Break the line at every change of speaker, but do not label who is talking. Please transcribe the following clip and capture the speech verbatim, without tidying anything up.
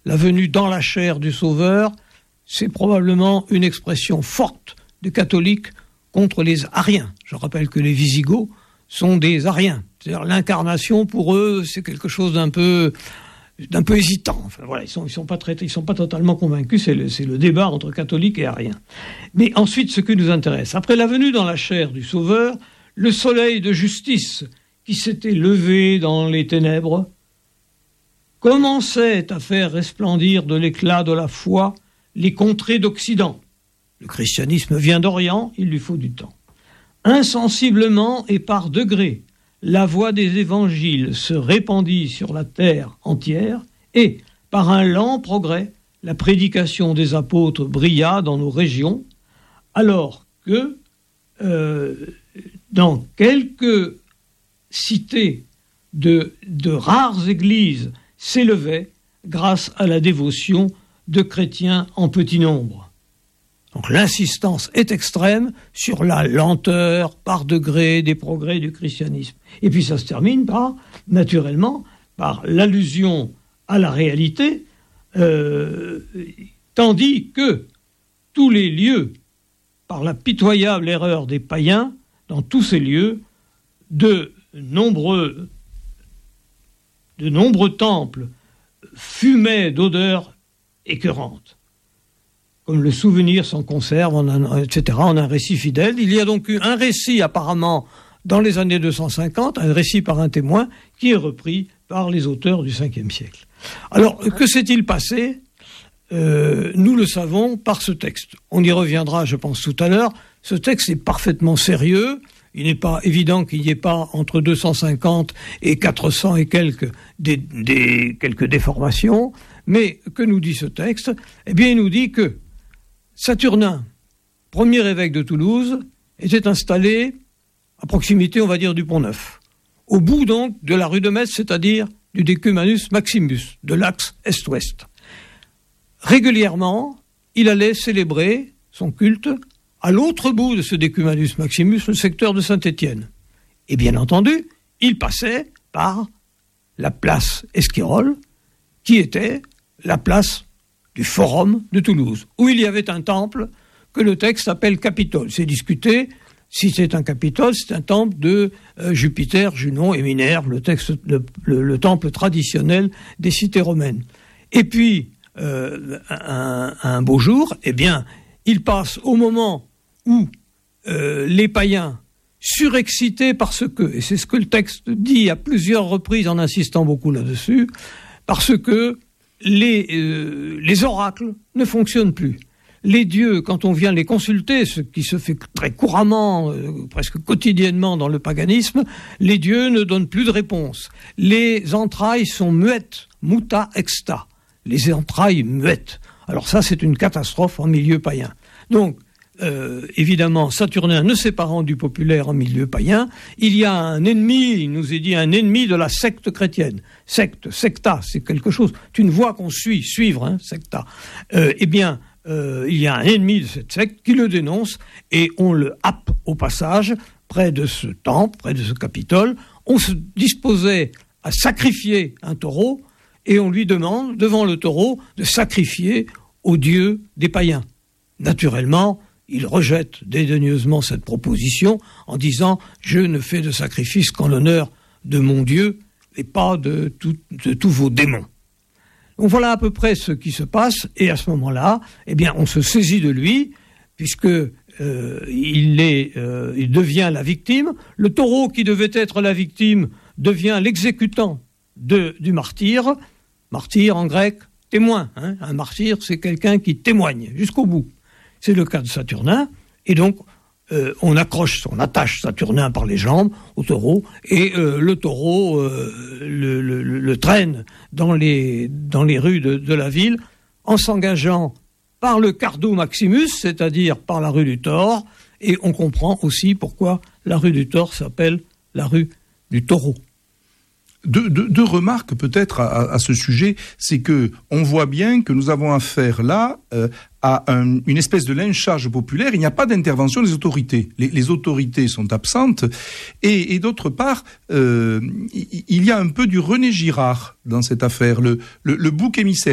la venue dans la chair du Sauveur, c'est probablement une expression forte des catholiques contre les ariens. Je rappelle que les Visigoths sont des ariens. C'est-à-dire l'incarnation, pour eux, c'est quelque chose d'un peu, d'un peu hésitant. Enfin, voilà, ils sont, ils sont pas traités, ils sont pas totalement convaincus. C'est le, c'est le débat entre catholiques et ariens. Mais ensuite, ce qui nous intéresse, après la venue dans la chair du Sauveur, le soleil de justice qui s'était levé dans les ténèbres commençait à faire resplendir de l'éclat de la foi les contrées d'Occident. Le christianisme vient d'Orient, il lui faut du temps. Insensiblement et par degrés, la voix des évangiles se répandit sur la terre entière et, par un lent progrès, la prédication des apôtres brilla dans nos régions, alors que, euh, dans quelques cités de, de rares églises s'élevaient grâce à la dévotion de chrétiens en petit nombre. Donc l'insistance est extrême sur la lenteur par degré des progrès du christianisme. Et puis ça se termine par, naturellement, par l'allusion à la réalité, euh, tandis que tous les lieux, par la pitoyable erreur des païens, dans tous ces lieux, de nombreux, de nombreux temples fumaient d'odeurs écœurantes. Comme le souvenir s'en conserve, en un, et cetera, en un récit fidèle. Il y a donc eu un récit apparemment dans les années deux cent cinquante, un récit par un témoin, qui est repris par les auteurs du cinquième siècle. Alors, que s'est-il passé ? euh, Nous le savons par ce texte. On y reviendra, je pense, tout à l'heure. Ce texte est parfaitement sérieux. Il n'est pas évident qu'il n'y ait pas entre deux cent cinquante et quatre cents et quelques, des, des, quelques déformations. Mais que nous dit ce texte ? Eh bien, il nous dit que Saturnin, premier évêque de Toulouse, était installé à proximité, on va dire, du Pont-Neuf, au bout donc de la rue de Metz, c'est-à-dire du Decumanus Maximus, de l'axe est-ouest. Régulièrement, il allait célébrer son culte à l'autre bout de ce Decumanus Maximus, le secteur de Saint-Étienne. Et bien entendu, il passait par la place Esquirol, qui était la place du Forum de Toulouse, où il y avait un temple que le texte appelle Capitole. C'est discuté si c'est un Capitole, c'est un temple de euh, Jupiter, Junon et Minerve, le, texte, le, le, le temple traditionnel des cités romaines. Et puis, euh, un, un beau jour, eh bien, il passe au moment où euh, les païens, surexcités parce que, et c'est ce que le texte dit à plusieurs reprises en insistant beaucoup là-dessus, parce que les, euh, les oracles ne fonctionnent plus. Les dieux, quand on vient les consulter, ce qui se fait très couramment, euh, presque quotidiennement dans le paganisme, les dieux ne donnent plus de réponse. Les entrailles sont muettes, muta exta, les entrailles muettes. Alors ça, c'est une catastrophe en milieu païen. Donc, Euh, évidemment, Saturnin ne s'est pas rendu populaire en milieu païen. Il y a un ennemi, il nous est dit, un ennemi de la secte chrétienne. Secte, secta, c'est quelque chose, c'est une voie qu'on suit, suivre, hein, secta. Euh, eh bien, euh, il y a un ennemi de cette secte qui le dénonce et on le happe au passage près de ce temple, près de ce Capitole. On se disposait à sacrifier un taureau et on lui demande, devant le taureau, de sacrifier au dieu des païens. Naturellement, il rejette dédaigneusement cette proposition en disant « Je ne fais de sacrifice qu'en l'honneur de mon Dieu et pas de, tout, de tous vos démons. » Donc voilà à peu près ce qui se passe et à ce moment-là, eh bien, on se saisit de lui puisque euh, il, est, euh, il devient la victime. Le taureau qui devait être la victime devient l'exécutant de, du martyr. Martyr en grec, témoin. Hein. Un martyr, c'est quelqu'un qui témoigne jusqu'au bout. C'est le cas de Saturnin, et donc euh, on accroche, on attache Saturnin par les jambes au taureau, et euh, le taureau euh, le, le, le traîne dans les, dans les rues de, de la ville, en s'engageant par le Cardo Maximus, c'est-à-dire par la rue du Thor, et on comprend aussi pourquoi la rue du Thor s'appelle la rue du Taureau.
Deux, deux, deux remarques peut-être à, à ce sujet, c'est que on voit bien que nous avons affaire là euh, à un, une espèce de lynchage populaire. Il n'y a pas d'intervention des autorités. Les, les autorités sont absentes et, et d'autre part, euh, il y a un peu du René Girard dans cette affaire. Le, le, le bouc émissaire